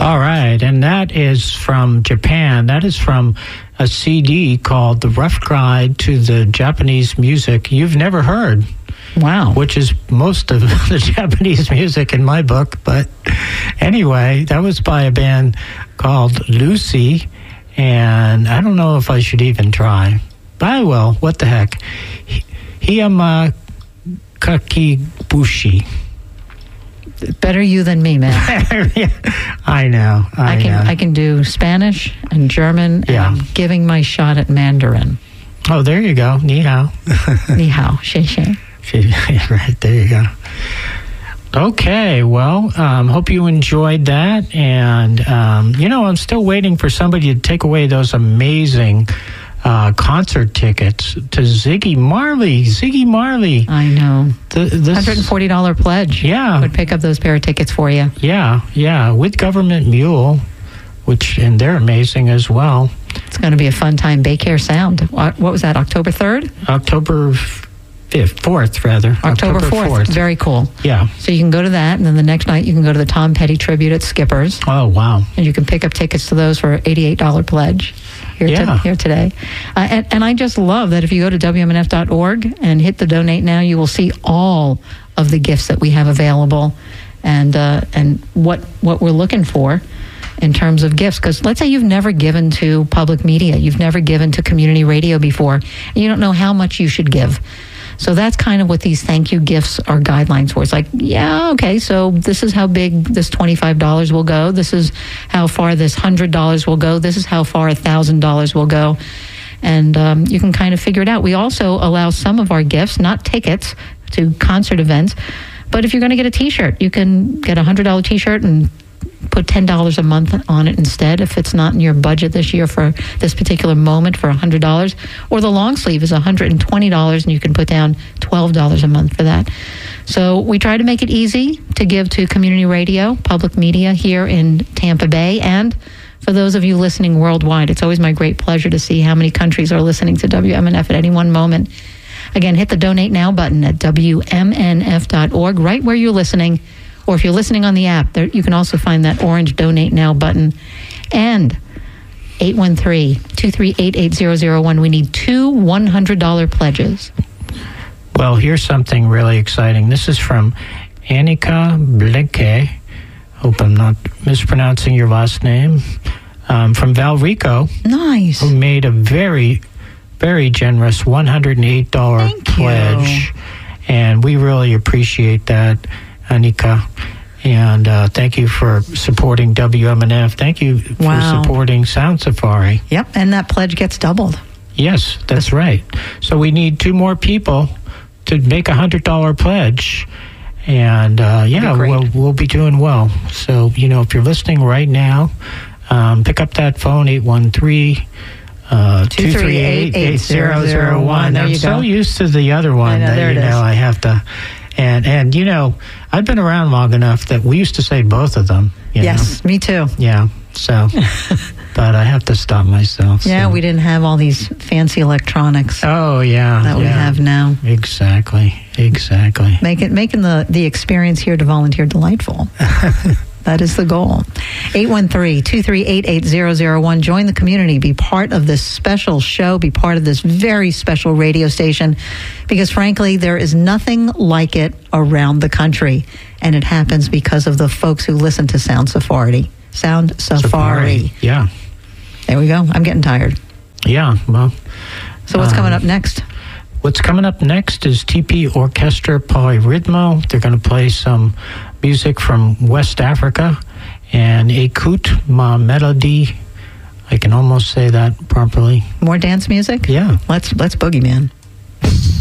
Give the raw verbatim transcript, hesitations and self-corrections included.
All right, and that is from Japan. That is from a C D called The Rough Guide to the Japanese Music You've Never Heard. Wow. Which is most of the Japanese music in my book. But anyway, that was by a band called Lucy, and I don't know if I should even try. But I will. What the heck? Hiyama Kakibushi. Better you than me, man. I know. I, I can know. I can do Spanish and German, and Yeah. I'm giving my shot at Mandarin. Oh, there you go. Ni hao. Ni hao, xie xie. Right, there you go. Okay, well, um, hope you enjoyed that. And, um, you know, I'm still waiting for somebody to take away those amazing uh, concert tickets to Ziggy Marley. Ziggy Marley. I know. The, this, one hundred forty dollars pledge. Yeah. Would pick up those pair of tickets for you. Yeah, yeah, with Government Mule, which, and they're amazing as well. It's going to be a fun time. Baycare Sound. What, what was that, October third? October fifth, fourth, rather. October fourth. Very cool. Yeah. So you can go to that, and then the next night you can go to the Tom Petty tribute at Skipper's. Oh, wow. And you can pick up tickets to those for an eighty-eight dollars pledge here, Yeah. to, here today. Uh, and, and I just love that if you go to W M N F dot org and hit the donate now, you will see all of the gifts that we have available and uh, and what what we're looking for in terms of gifts. Because let's say you've never given to public media, you've never given to community radio before, and you don't know how much you should give. So that's kind of what these thank you gifts are guidelines for. It's like, yeah, okay, so this is how big this twenty-five dollars will go. This is how far this one hundred dollars will go. This is how far one thousand dollars will go. And um, you can kind of figure it out. We also allow some of our gifts, not tickets, to concert events. But if you're going to get a T-shirt, you can get a one hundred dollars T-shirt and put ten dollars a month on it instead if it's not in your budget this year for this particular moment for one hundred dollars. Or the long sleeve is one hundred twenty dollars and you can put down twelve dollars a month for that. So we try to make it easy to give to community radio, public media here in Tampa Bay. And for those of you listening worldwide, it's always my great pleasure to see how many countries are listening to W M N F at any one moment. Again, hit the Donate Now button at W M N F dot org, right where you're listening. Or if you're listening on the app, there, you can also find that orange Donate Now button. And eight one three, two three eight, eight zero zero one. We need two one hundred dollars pledges. Well, here's something really exciting. This is from Annika Blinke. Hope I'm not mispronouncing your last name. Um, from Valrico. Nice. Who made a very, very generous one hundred eight dollars Thank pledge. you. And we really appreciate that, Annika. And uh, thank you for supporting W M N F. Thank you for Wow. supporting Sound Safari. Yep, and that pledge gets doubled. Yes, that's right. So we need two more people to make a one hundred dollars pledge. And, uh, yeah, great. we'll, we'll be doing well. So, you know, if you're listening right now, um, pick up that phone, eight one three, two three eight, eight zero zero one. There I'm you so go. used to the other one I know, that, there you it know, is. I have to... And, and you know, I've been around long enough that we used to say both of them. You Yes, know? me too. Yeah, so... But I have to stop myself. Yeah, so. we didn't have all these fancy electronics Oh, yeah. that we yeah. have now. Exactly, exactly. Make it, making the, the experience here to volunteer delightful. That is the goal. eight one three, two three eight, eight zero zero one. Join the community. Be part of this special show. Be part of this very special radio station. Because, frankly, there is nothing like it around the country. And it happens because of the folks who listen to Sound Safari. Sound Safari. Safari. Yeah. There we go. I'm getting tired. Yeah, well. So what's um, coming up next? What's coming up next is T P Orchestra Polyrhythmo. They're going to play some music from West Africa and Écoute ma Mélodie. I can almost say that properly. More dance music? Yeah. Let's let's boogie, man.